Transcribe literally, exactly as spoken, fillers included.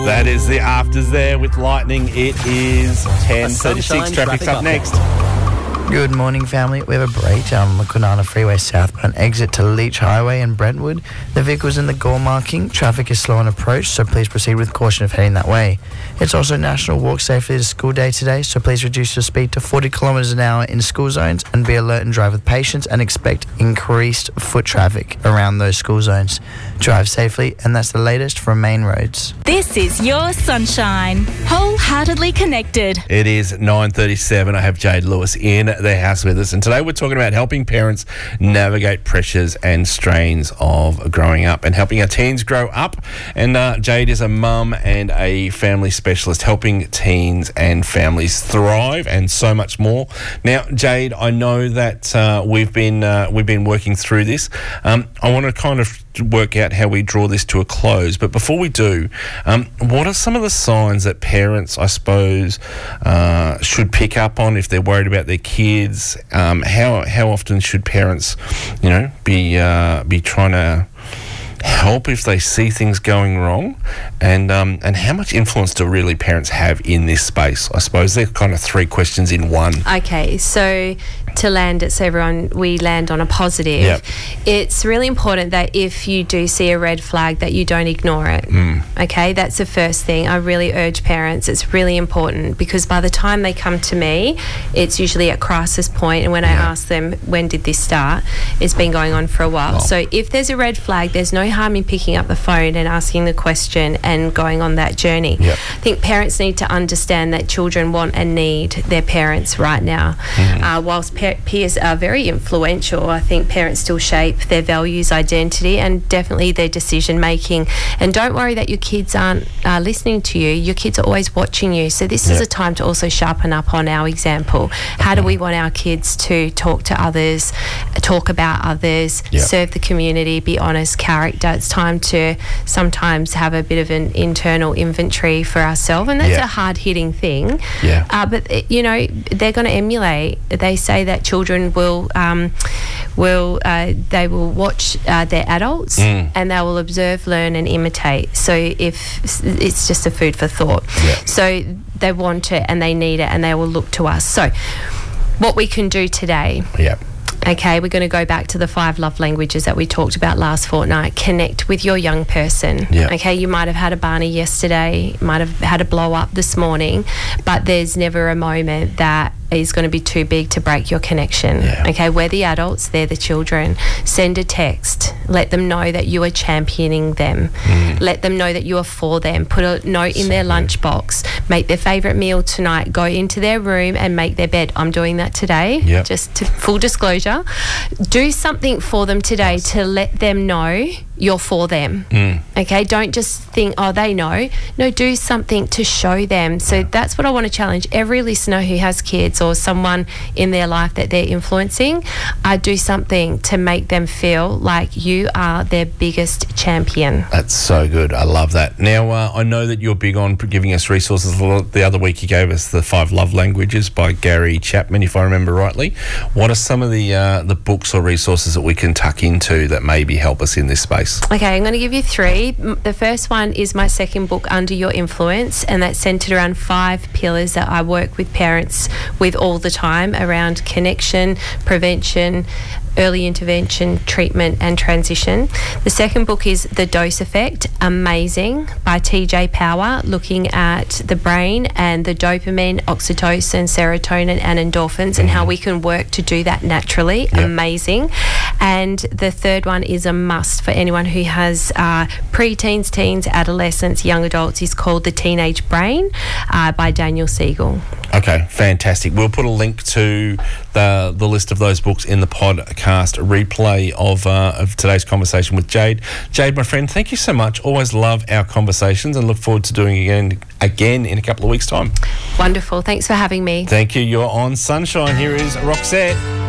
That is the afters there with lightning. It is ten thirty-six. Traffic's up next. Good morning, family. We have a breakdown on the Kwinana Freeway southbound exit to Leach Highway in Brentwood. The vehicle's in the gore marking. Traffic is slow on approach, so please proceed with caution if heading that way. It's also National Walk Safely to School Day today, so please reduce your speed to forty kilometres an hour in school zones and be alert and drive with patience and expect increased foot traffic around those school zones. Drive safely, and that's the latest from Main Roads. This is your sunshine, wholeheartedly connected. It is nine thirty-seven. I have Jade Lewis in the house with us, and today we're talking about helping parents navigate pressures and strains of growing up and helping our teens grow up. And uh, Jade is a mum and a family specialist helping teens and families thrive and so much more. Now, Jade, I know that uh, we've been uh, we've been working through this. Um, I want to kind of work out how we draw this to a close, but before we do, um, what are some of the signs that parents, I suppose, uh, should pick up on if they're worried about their kids? Um, how how often should parents, you know, be uh, be trying to help if they see things going wrong, and um, and how much influence do really parents have in this space? I suppose they're kind of three questions in one. Okay, so to land it so everyone, we land on a positive, yep. It's really important that if you do see a red flag that you don't ignore it. Mm. Okay, that's the first thing. I really urge parents, it's really important, because by the time they come to me, it's usually at crisis point, and when yeah. I ask them, when did this start, it's been going on for a while. Wow. So if there's a red flag, there's no harm in picking up the phone and asking the question and going on that journey. Yep. I think parents need to understand that children want and need their parents right now. Mm. Uh, whilst pe- peers are very influential, I think parents still shape their values, identity, and definitely their decision making. And don't worry that your kids aren't uh, listening to you. Your kids are always watching you. So this yep. is a time to also sharpen up on our example. How do we want our kids to talk to others, talk about others, yep. serve the community, be honest, character? It's time to sometimes have a bit of an internal inventory for ourselves, and that's yeah. a hard-hitting thing. Yeah. Uh, but you know, they're going to emulate. They say that children will um, will uh, they will watch uh, their adults, mm. and they will observe, learn, and imitate. So if it's just a food for thought. Yeah. So they want it and they need it, and they will look to us. So what we can do today. Yeah. Okay, we're going to go back to the five love languages that we talked about last fortnight. Connect with your young person. Yeah. Okay, you might have had a Barney yesterday, might have had a blow up this morning, but there's never a moment that is going to be too big to break your connection. Yeah. Okay, we're the adults, they're the children. Send a text. Let them know that you are championing them. Mm. Let them know that you are for them. Put a note in their lunchbox. Make their favourite meal tonight. Go into their room and make their bed. I'm doing that today. Yep. Just to full disclosure. Do something for them today to let them know you're for them. Mm. Okay, don't just think, oh, they know. No, do something to show them. So yeah. that's what I want to challenge every listener who has kids or someone in their life that they're influencing. Uh, do something to make them feel like you are their biggest champion. That's so good. I love that. Now, uh, I know that you're big on giving us resources. The other week you gave us the Five Love Languages by Gary Chapman, if I remember rightly. What are some of the uh, the books or resources that we can tuck into that maybe help us in this space? Okay, I'm going to give you three. The first one is my second book, Under Your Influence, and that's centred around five pillars that I work with parents with all the time around connection, prevention, early intervention, treatment and transition. The second book is The Dose Effect, amazing, by T J Power, looking at the brain and the dopamine, oxytocin, serotonin and endorphins and how we can work to do that naturally. Yep. Amazing. And the third one is a must for anyone who has uh, pre-teens, teens, adolescents, young adults, is called The Teenage Brain uh, by Daniel Siegel. Okay, fantastic. We'll put a link to the the list of those books in the podcast replay of uh, of today's conversation with Jade. Jade, my friend, thank you so much. Always love our conversations and look forward to doing it again, again in a couple of weeks' time. Wonderful. Thanks for having me. Thank you. You're on Sunshine. Here is Roxette.